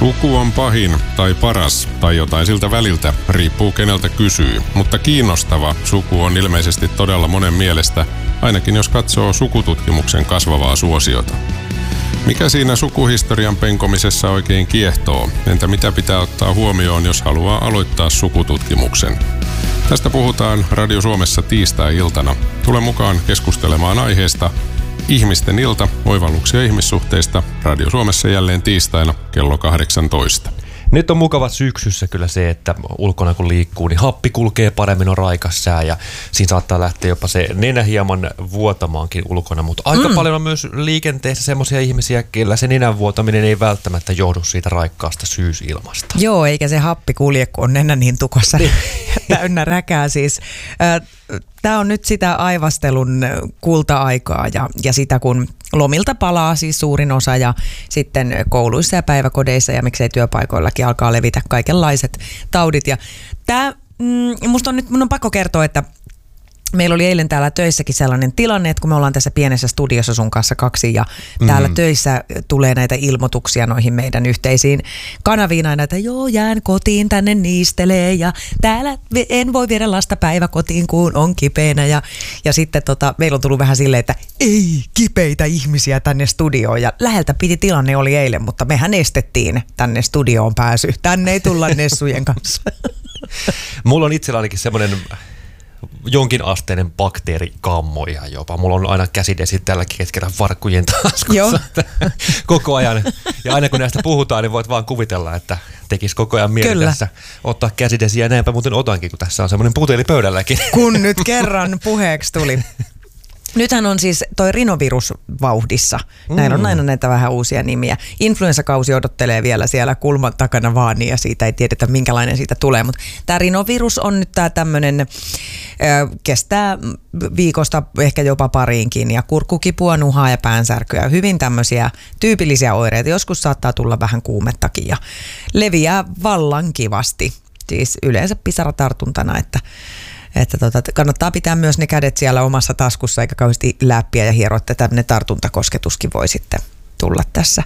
Suku on pahin tai paras tai jotain siltä väliltä, riippuu keneltä kysyy. Mutta kiinnostava suku on ilmeisesti todella monen mielestä, ainakin jos katsoo sukututkimuksen kasvavaa suosiota. Mikä siinä sukuhistorian penkomisessa oikein kiehtoo? Entä mitä pitää ottaa huomioon, jos haluaa aloittaa sukututkimuksen? Tästä puhutaan Radio Suomessa tiistai-iltana. Tule mukaan keskustelemaan aiheesta Ihmisten ilta, oivalluksia ihmissuhteista. Radio Suomessa jälleen tiistaina kello 18. Nyt on mukava syksyssä kyllä se, että ulkona kun liikkuu, niin happi kulkee paremmin, on raikas sää ja siinä saattaa lähteä jopa se nenä hieman vuotamaankin ulkona. Mutta aika paljon on myös liikenteessä semmoisia ihmisiä, kellä se nenän vuotaminen ei välttämättä johdu siitä raikkaasta syysilmasta. Joo, eikä se happi kulje, kun on nenä niin tukossa täynnä räkää siis. Tämä on nyt sitä aivastelun kulta-aikaa ja sitä, kun lomilta palaa siis suurin osa ja sitten kouluissa ja päiväkodeissa ja miksei työpaikoillakin alkaa levitä kaikenlaiset taudit. Ja tämä, mun on pakko kertoa, että meillä oli eilen täällä töissäkin sellainen tilanne, että kun me ollaan tässä pienessä studiossa sun kanssa kaksi ja täällä töissä tulee näitä ilmoituksia noihin meidän yhteisiin kanaviin aina, että joo, jään kotiin, tänne niistelee ja täällä en voi viedä lasta päiväkotiin, kun on kipeänä ja sitten meillä on tullut vähän silleen, että ei kipeitä ihmisiä tänne studioon ja läheltä piti tilanne oli eilen, mutta mehän estettiin tänne studioon pääsy. Tänne ei tulla nessujen kanssa. Mulla on itsellä ainakin semmoinen jonkinasteinen bakteerikammo ihan jopa. Mulla on aina käsidesi tälläkin hetkellä farkkujen taskussa koko ajan. Ja aina kun näistä puhutaan, niin voit vaan kuvitella, että tekisi koko ajan mieli tässä ottaa käsidesiä. Ja näinpä muuten otankin, kun tässä on semmoinen puteli pöydälläkin. Kun nyt kerran puheeksi tuli. Nythän on siis toi rinovirus vauhdissa. Näin on aina näitä vähän uusia nimiä. Influenssakausi odottelee vielä siellä kulman takana vaan ja siitä ei tiedetä minkälainen siitä tulee. Mutta tämä rinovirus on nyt tämä tämmöinen, kestää viikosta ehkä jopa pariinkin ja kurkkukipua, nuhaa ja päänsärkyä. Hyvin tämmöisiä tyypillisiä oireita. Joskus saattaa tulla vähän kuumettakin ja leviää vallan kivasti. Siis yleensä pisaratartuntana, että kannattaa pitää myös ne kädet siellä omassa taskussa eikä kauheasti läppiä ja hieroa, että tämmöinen tartuntakosketuskin voi sitten tulla tässä.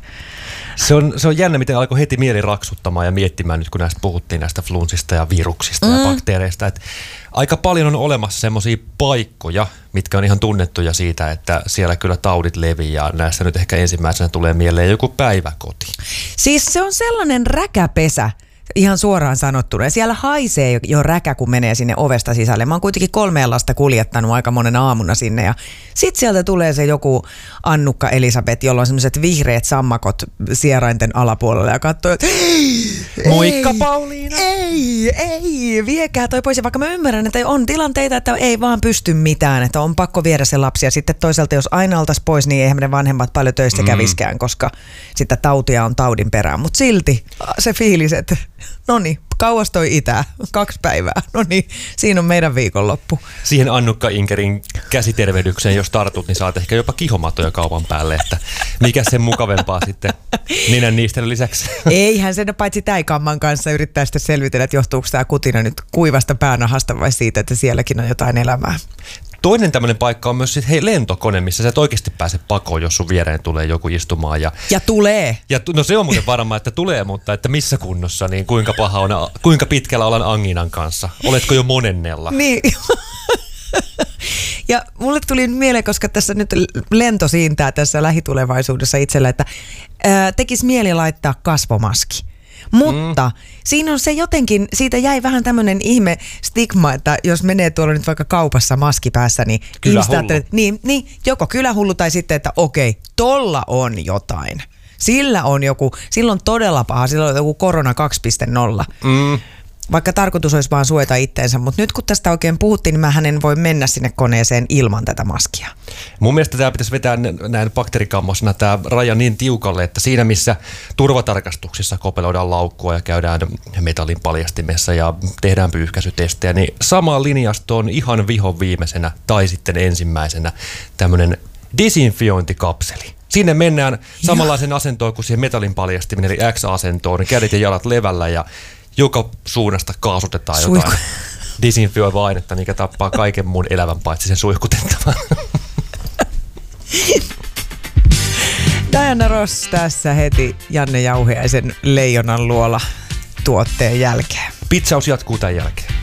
Se on jännä, miten alkoi heti mieli raksuttamaan ja miettimään nyt, kun näistä puhuttiin näistä flunssista ja viruksista ja bakteereista. Että aika paljon on olemassa semmoisia paikkoja, mitkä on ihan tunnettuja siitä, että siellä kyllä taudit leviää. Näistä nyt ehkä ensimmäisenä tulee mieleen joku päiväkoti. Siis se on sellainen räkäpesä. Ihan suoraan sanottuna. Siellä haisee jo räkä, kun menee sinne ovesta sisälle. Mä oon kuitenkin 3 lasta kuljettanut aika monen aamuna sinne. Ja sit sieltä tulee se joku Annukka Elisabeth, jolla on semmoiset vihreät sammakot sierainten alapuolella ja katsoo, että moikka Pauliina! Ei, viekää toi pois. Ja vaikka mä ymmärrän, että on tilanteita, että ei vaan pysty mitään, että on pakko viedä se lapsi. Ja sitten toisaalta, jos aina oltaisiin pois, niin eihän ne vanhemmat paljon töistä käviskään, koska sitä tautia on taudin perään. Mutta silti se fiilis, että noniin, kauas toi itää, 2 päivää. Noniin, siinä on meidän viikonloppu. Siihen Annukka Inkerin käsitervehdykseen, jos tartut, niin saat ehkä jopa kihomatoja kaupan päälle, että mikä sen mukavempaa sitten nenän niistelyn lisäksi. Eihän sen paitsi täikamman kanssa yrittää sitten selvitellä, että johtuuko tämä kutina nyt kuivasta päänahasta vai siitä, että sielläkin on jotain elämää. Toinen tämmöinen paikka on myös sit, lentokone, missä sä et oikeasti pääse pakoon, jos sun viereen tulee joku istumaan. Ja tulee. No se on muuten varma, että tulee, mutta että missä kunnossa, niin kuinka pitkällä ollaan anginan kanssa? Oletko jo monennella? Niin. Ja mulle tuli mieleen, koska tässä nyt lento siintää tässä lähitulevaisuudessa itsellä, että tekisi mieli laittaa kasvomaski. Mutta siinä on se jotenkin, siitä jäi vähän tämmöinen ihme stigma, että jos menee tuolla nyt vaikka kaupassa maski päässä, niin niin joko kylähullu tai sitten, että okei, tolla on jotain. Sillä on todella paha, sillä on joku korona 2.0. Vaikka tarkoitus olisi vaan suojata itteensä, mutta nyt kun tästä oikein puhuttiin, niin mähän en voi mennä sinne koneeseen ilman tätä maskia. Mun mielestä tämä pitäisi vetää näin bakteerikammosena tämä raja niin tiukalle, että siinä missä turvatarkastuksissa kopeloidaan laukkua ja käydään metallin paljastimessa ja tehdään pyyhkäisytestejä, niin sama linjasto on ihan vihon viimeisenä tai sitten ensimmäisenä tämmöinen desinfiointikapseli. Sinne mennään samanlaisen asentoon kuin siihen metallin paljastiminen, eli X-asentoon, kädet ja jalat levällä ja joka suunnasta kaasutetaan jotain disinfioivaa ainetta, mikä tappaa kaiken muun elävän paitsi sen suihkutettavan. Diana Ross tässä heti Janne Jauhiaisen Leijonan luola tuotteen jälkeen. Pitsaus jatkuu tämän jälkeen.